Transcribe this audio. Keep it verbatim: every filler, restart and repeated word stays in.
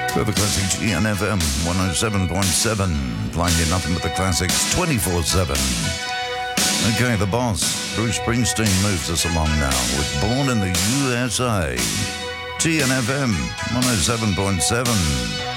For the classics, G N F M one oh seven point seven, playing you nothing but the classics twenty-four seven. Okay, the boss, Bruce Springsteen, moves us along now with Born in the U S A. T N F M one oh seven point seven.